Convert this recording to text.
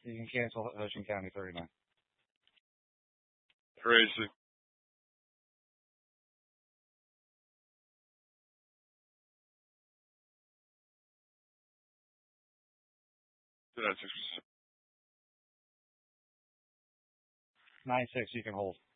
You can cancel Ocean County 39. Crazy. Yeah, 6%. 9-6, you can hold.